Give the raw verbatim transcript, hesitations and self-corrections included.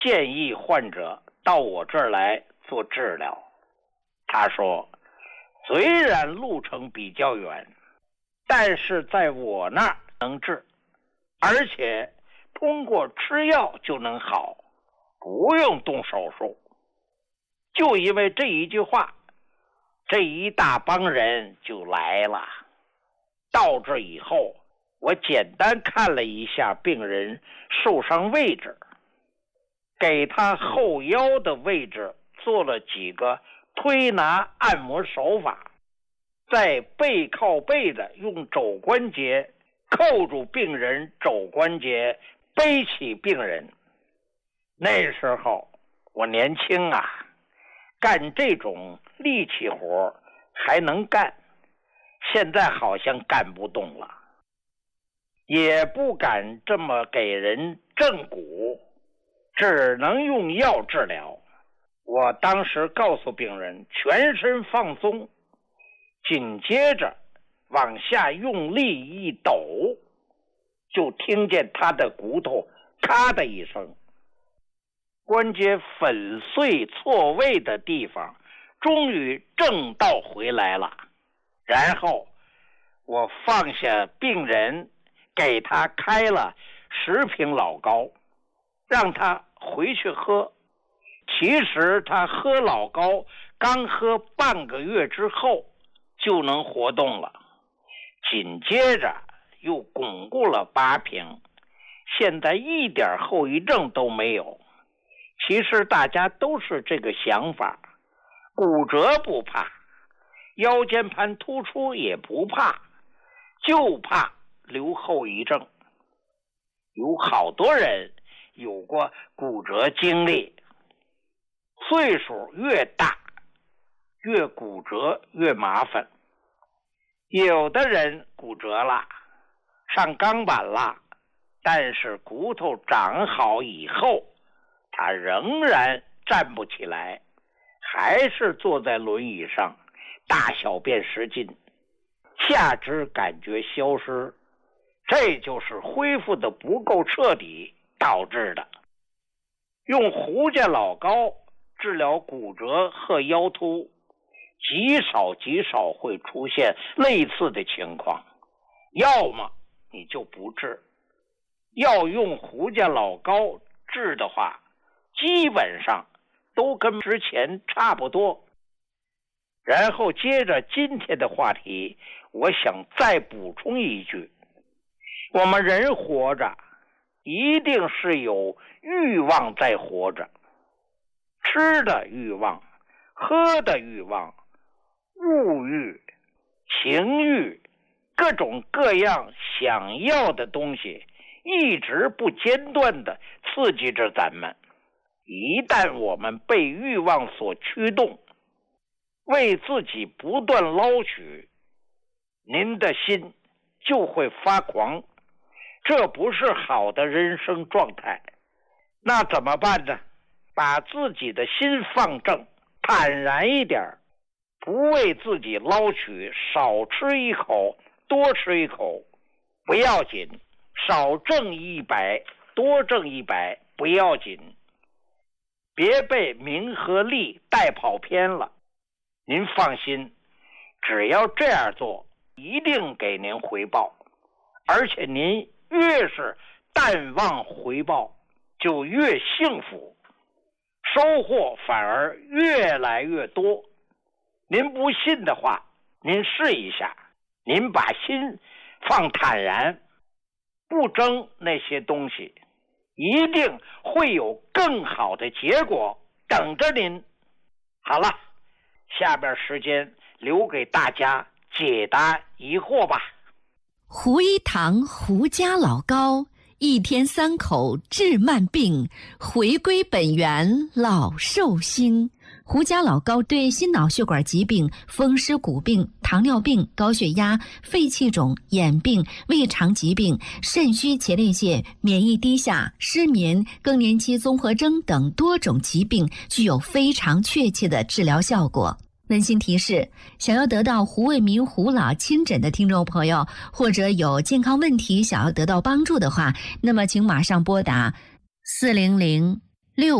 建议患者到我这儿来做治疗。他说，虽然路程比较远，但是在我那儿能治，而且通过吃药就能好，不用动手术。就因为这一句话，这一大帮人就来了。到这以后，我简单看了一下病人受伤位置，给他后腰的位置做了几个推拿按摩手法，再背靠背的用肘关节扣住病人肘关节，背起病人。那时候我年轻啊，干这种力气活还能干，现在好像干不动了，也不敢这么给人正骨，只能用药治疗。我当时告诉病人全身放松，紧接着往下用力一抖，就听见他的骨头咔的一声，关节粉碎错位的地方终于正道回来了。然后我放下病人，给他开了十瓶老膏，让他回去喝。其实他喝老膏刚喝半个月之后就能活动了，紧接着又巩固了八瓶，现在一点后遗症都没有。其实大家都是这个想法，骨折不怕，腰间盘突出也不怕，就怕留后遗症。有好多人有过骨折经历，岁数越大越骨折越麻烦。有的人骨折了，上钢板了，但是骨头长好以后，他仍然站不起来，还是坐在轮椅上，大小便失禁，下肢感觉消失，这就是恢复的不够彻底导致的。用胡家老膏治疗骨折和腰突，极少极少会出现类似的情况，要么你就不治。要用胡家老膏治的话，基本上都跟之前差不多。然后接着今天的话题，我想再补充一句，我们人活着一定是有欲望在活着，吃的欲望，喝的欲望，物欲，情欲，各种各样想要的东西一直不间断地刺激着咱们。一旦我们被欲望所驱动，为自己不断捞取，您的心就会发狂，这不是好的人生状态。那怎么办呢？把自己的心放正，坦然一点，不为自己捞取，少吃一口多吃一口不要紧，少挣一百多挣一百不要紧，别被名和利带跑偏了。您放心，只要这样做，一定给您回报，而且您越是淡忘回报，就越幸福，收获反而越来越多。您不信的话，您试一下，您把心放坦然，不争那些东西，一定会有更好的结果等着您。好了，下边时间留给大家解答疑惑吧。 胡一堂胡家老膏，一天三口治慢病，回归本源老寿星。胡家老膏对心脑血管疾病、风湿骨病、糖尿病、高血压、肺气肿、眼病、胃肠疾病、肾虚前列腺、免疫低下、失眠、更年期综合征等多种疾病具有非常确切的治疗效果。温馨提示，想要得到胡卫民胡老亲诊的听众朋友，或者有健康问题想要得到帮助的话，那么请马上拨打四零零